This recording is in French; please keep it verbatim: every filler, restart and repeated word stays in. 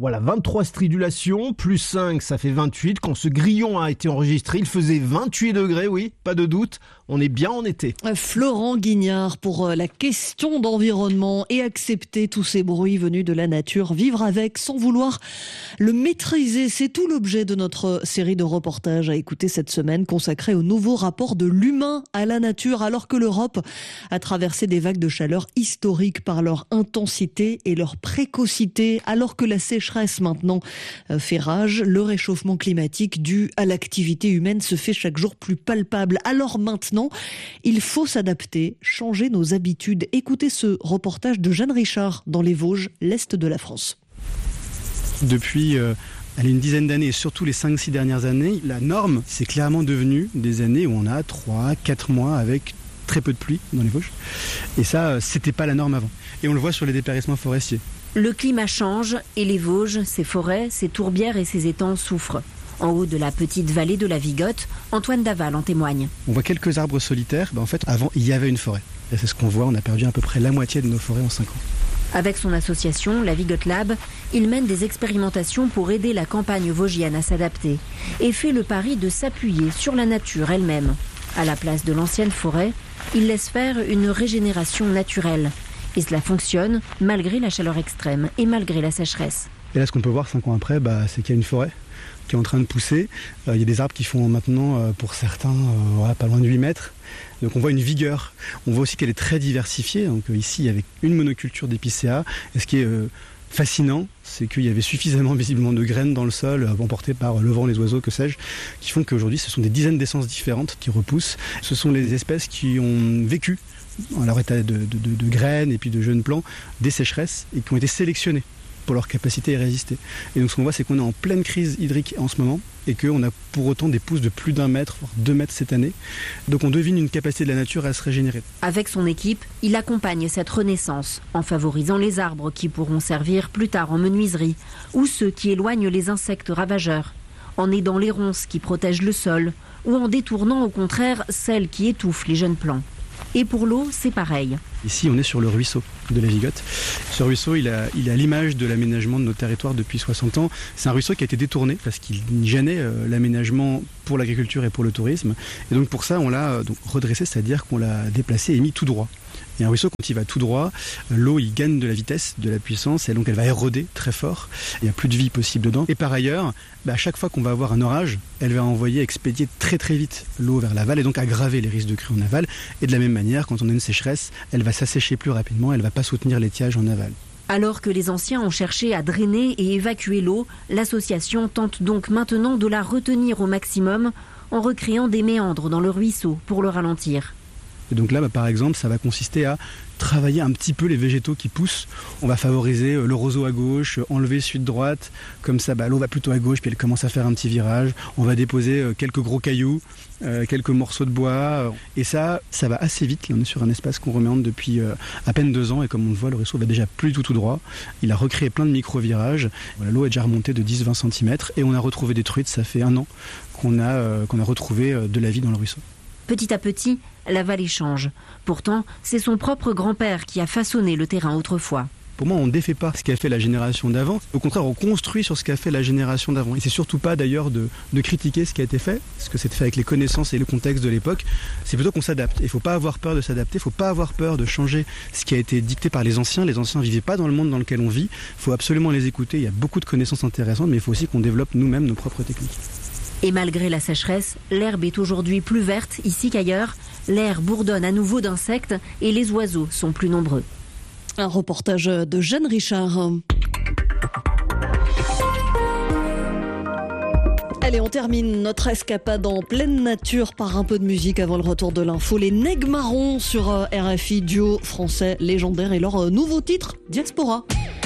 Voilà, vingt-trois stridulations, plus cinq, ça fait vingt-huit. Quand ce grillon a été enregistré, il faisait vingt-huit degrés, oui, pas de doute. On est bien en été. Florent Guignard pour la question d'environnement et accepter tous ces bruits venus de la nature, vivre avec sans vouloir le maîtriser. C'est tout l'objet de notre série de reportages à écouter cette semaine consacrée au nouveau rapport de l'humain à la nature, alors que l'Europe a traversé des vagues de chaleur historiques par leur intensité et leur précocité, alors que la sécheresse maintenant fait rage. Le réchauffement climatique dû à l'activité humaine se fait chaque jour plus palpable. Alors maintenant, il faut s'adapter, changer nos habitudes. Écoutez ce reportage de Jeanne Richard dans les Vosges, l'Est de la France. Depuis euh, allez, une dizaine d'années, et surtout les cinq six dernières années, la norme, c'est clairement devenu des années où on a trois quatre mois avec très peu de pluie dans les Vosges. Et ça, c'était pas la norme avant. Et on le voit sur les dépérissements forestiers. Le climat change et les Vosges, ses forêts, ses tourbières et ses étangs souffrent. En haut de la petite vallée de la Vigotte, Antoine Daval en témoigne. On voit quelques arbres solitaires. Ben en fait, avant, il y avait une forêt. Et c'est ce qu'on voit, on a perdu à peu près la moitié de nos forêts en cinq ans. Avec son association, la Vigotte Lab, il mène des expérimentations pour aider la campagne vosgienne à s'adapter et fait le pari de s'appuyer sur la nature elle-même. À la place de l'ancienne forêt, il laisse faire une régénération naturelle. Et cela fonctionne malgré la chaleur extrême et malgré la sécheresse. Et là, ce qu'on peut voir cinq ans après, bah, c'est qu'il y a une forêt qui est en train de pousser. Euh, il y a des arbres qui font maintenant, euh, pour certains, euh, ouais, pas loin de huit mètres. Donc on voit une vigueur. On voit aussi qu'elle est très diversifiée. Donc euh, ici, avec une monoculture d'épicéa. Et ce qui est euh, fascinant, c'est qu'il y avait suffisamment visiblement de graines dans le sol, euh, emportées par le vent, les oiseaux, que sais-je, qui font qu'aujourd'hui, ce sont des dizaines d'essences différentes qui repoussent. Ce sont les espèces qui ont vécu à leur état de, de, de, de graines et puis de jeunes plants, des sécheresses et qui ont été sélectionnés pour leur capacité à résister. Et donc ce qu'on voit, c'est qu'on est en pleine crise hydrique en ce moment et qu'on a pour autant des pousses de plus d'un mètre, voire deux mètres cette année. Donc on devine une capacité de la nature à se régénérer. Avec son équipe, il accompagne cette renaissance en favorisant les arbres qui pourront servir plus tard en menuiserie ou ceux qui éloignent les insectes ravageurs, en aidant les ronces qui protègent le sol ou en détournant au contraire celles qui étouffent les jeunes plants. Et pour l'eau, c'est pareil. Ici, on est sur le ruisseau de la Vigotte. Ce ruisseau, il a, il a l'image de l'aménagement de nos territoires depuis soixante ans. C'est un ruisseau qui a été détourné parce qu'il gênait euh, l'aménagement pour l'agriculture et pour le tourisme. Et donc pour ça, on l'a euh, donc redressé, c'est-à-dire qu'on l'a déplacé et mis tout droit. Et un ruisseau, quand il va tout droit, l'eau, il gagne de la vitesse, de la puissance, et donc elle va éroder très fort. Il n'y a plus de vie possible dedans. Et par ailleurs, bah, à chaque fois qu'on va avoir un orage, elle va envoyer, expédier très très vite l'eau vers l'aval, et donc aggraver les risques de crue en aval. Et de la même manière, quand on a une sécheresse, elle va s'assécher plus rapidement, elle ne va pas soutenir l'étiage en aval. Alors que les anciens ont cherché à drainer et évacuer l'eau, l'association tente donc maintenant de la retenir au maximum en recréant des méandres dans le ruisseau pour le ralentir. Et donc là, bah, par exemple, ça va consister à travailler un petit peu les végétaux qui poussent. On va favoriser le roseau à gauche, enlever celui de droite. Comme ça, bah, l'eau va plutôt à gauche, puis elle commence à faire un petit virage. On va déposer quelques gros cailloux, euh, quelques morceaux de bois. Et ça, ça va assez vite. Là, on est sur un espace qu'on reméandre depuis euh, à peine deux ans. Et comme on le voit, le ruisseau va déjà plus du tout tout droit. Il a recréé plein de micro-virages. Voilà, l'eau est déjà remontée de dix à vingt centimètres. Et on a retrouvé des truites. Ça fait un an qu'on a, euh, qu'on a retrouvé euh, de la vie dans le ruisseau. Petit à petit, la vallée change. Pourtant, c'est son propre grand-père qui a façonné le terrain autrefois. Pour moi, on ne défait pas ce qu'a fait la génération d'avant. Au contraire, on construit sur ce qu'a fait la génération d'avant. Et c'est surtout pas d'ailleurs de, de critiquer ce qui a été fait, parce que c'est fait avec les connaissances et le contexte de l'époque. C'est plutôt qu'on s'adapte. Il ne faut pas avoir peur de s'adapter, il ne faut pas avoir peur de changer ce qui a été dicté par les anciens. Les anciens ne vivaient pas dans le monde dans lequel on vit. Il faut absolument les écouter. Il y a beaucoup de connaissances intéressantes, mais il faut aussi qu'on développe nous-mêmes nos propres techniques. Et malgré la sécheresse, l'herbe est aujourd'hui plus verte ici qu'ailleurs. L'air bourdonne à nouveau d'insectes et les oiseaux sont plus nombreux. Un reportage de Jeanne Richard. Allez, on termine notre escapade en pleine nature par un peu de musique avant le retour de l'info. Les Nègres Marrons sur R F I, duo français légendaire, et leur nouveau titre, Diaspora.